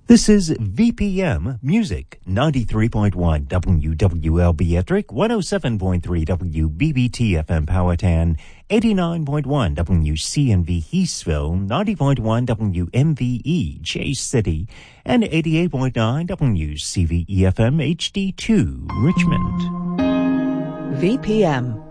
This is VPM Music, 93.1 WWLB Ettrick, 107.3 WBBT FM Powhatan, 89.1 WCNV Heathsville, 90.1 WMVE Chase City, and 88.9 WCVE FM HD2 Richmond. VPM